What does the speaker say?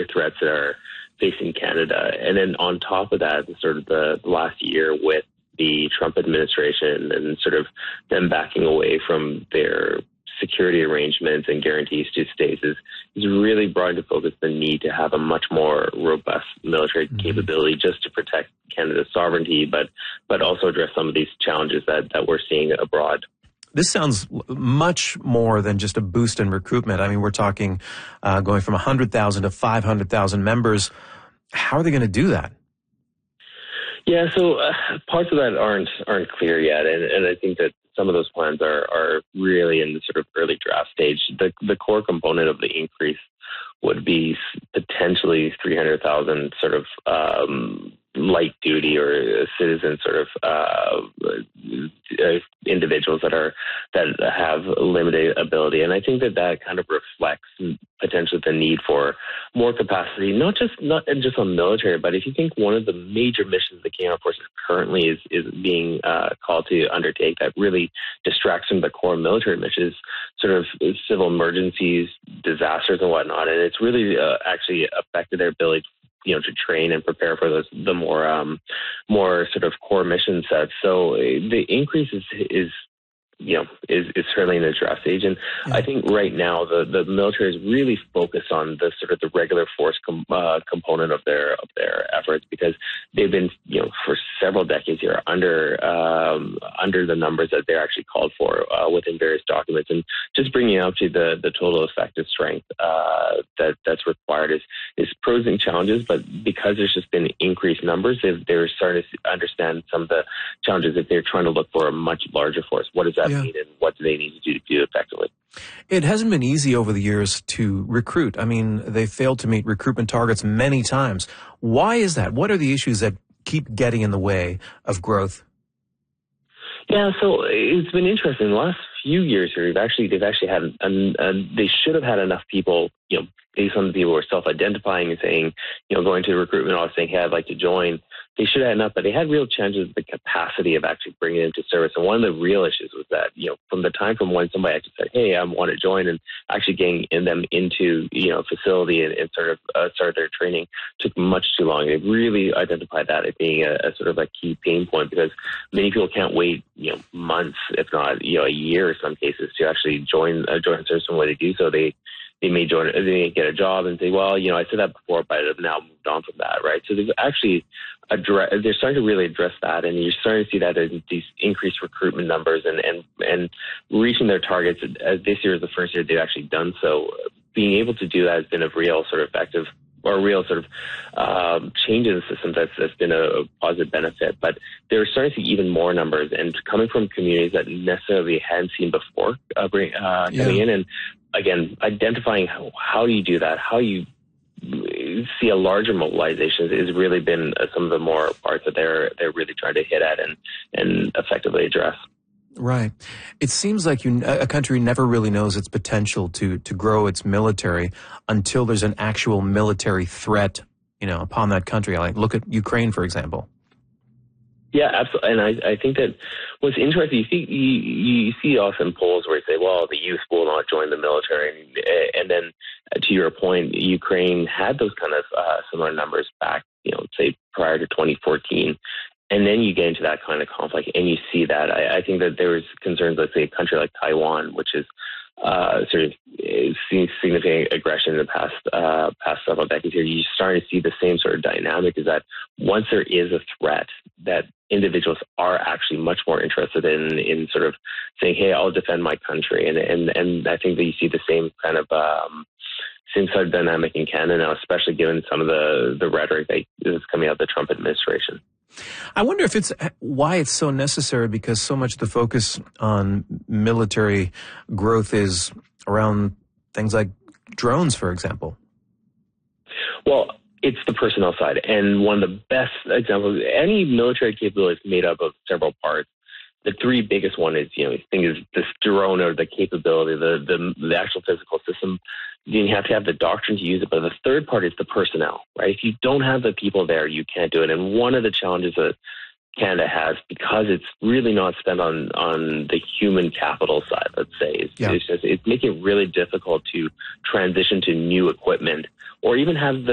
major threats that are facing Canada. And then on top of that, sort of the last year with the Trump administration and sort of them backing away from their security arrangements and guarantees to states is really brought into focus the need to have a much more robust military capability just to protect Canada's sovereignty, but also address some of these challenges that we're seeing abroad. This sounds much more than just a boost in recruitment. I mean, we're talking going from 100,000 to 500,000 members. How are they going to do that? Yeah, so parts of that aren't clear yet, and I think that some of those plans are really in the sort of early draft stage. The core component of the increase would be potentially 300,000 sort of light duty or citizen sort of individuals that have limited ability, and I think that kind of reflects potentially the need for more capacity, not just on military, but if you think one of the major missions the Canadian Armed Forces currently is being called to undertake that really distracts from the core military missions, sort of civil emergencies, disasters, and whatnot, and it's really actually affected their ability to train and prepare for the more sort of core mission sets. So the increase is certainly in the draft stage, and I think right now the military is really focused on the sort of the regular force component of their efforts, because they've been for several decades here under the numbers that they're actually called for within various documents, and just bringing up to the total effective strength that's required is pros and challenges. But because there's just been increased numbers, they're starting to understand some of the challenges if they're trying to look for a much larger force. What does that mean, and what do they need to do effectively? It hasn't been easy over the years to recruit. I mean, they failed to meet recruitment targets many times. Why is that? What are the issues that keep getting in the way of growth? Yeah, so it's been interesting. The last few years here, they've actually had, they should have had enough people, based on the people who are self-identifying and saying, going to recruitment office saying, hey, I'd like to join. They should have had enough, but they had real challenges with the capacity of actually bringing it into service. And one of the real issues was that, from when somebody actually said, hey, I want to join, and actually getting them into, facility and sort of start their training took much too long. They really identified that as being a sort of a key pain point, because many people can't wait, months, if not, a year in some cases, to actually join service. And when they do so, they may join, they may get a job and say, well, I said that before, but I've now moved on from that, right? So they've actually they're starting to really address that, and you're starting to see that in these increased recruitment numbers and reaching their targets. This year is the first year they've actually done so. Being able to do that has been a real sort of effective or a real sort of change in the system that's been a positive benefit. But they're starting to see even more numbers, and coming from communities that necessarily hadn't seen before coming in. And again, identifying how do you do that, how you see a larger mobilization has really been some of the more parts that they're really trying to hit at and effectively address. Right. It seems like a country never really knows its potential to grow its military until there's an actual military threat, upon that country. Like look at Ukraine, for example. Yeah, absolutely. And I think that what's interesting, you see often polls where you say, well, the youth will not join the military. And then to your point, Ukraine had those kind of similar numbers back, say prior to 2014. And then you get into that kind of conflict and you see that. I think that there was concerns, let's say a country like Taiwan, which is sort of seen significant aggression in the past several decades here. You're starting to see the same sort of dynamic, is that once there is a threat, that individuals are actually much more interested in sort of saying, hey, I'll defend my country. And I think that you see the same kind of same sort of dynamic in Canada now, especially given some of the rhetoric that is coming out of the Trump administration. I wonder if it's why it's so necessary, because so much of the focus on military growth is around things like drones, for example. Well, it's the personnel side. And one of the best examples, any military capability is made up of several parts. The three biggest one is, this drone or the capability, the actual physical system. You have to have the doctrine to use it, but the third part is the personnel, right? If you don't have the people there, you can't do it. And one of the challenges that Canada has, because it's really not spent on the human capital side, let's say, it's making it really difficult to transition to new equipment or even have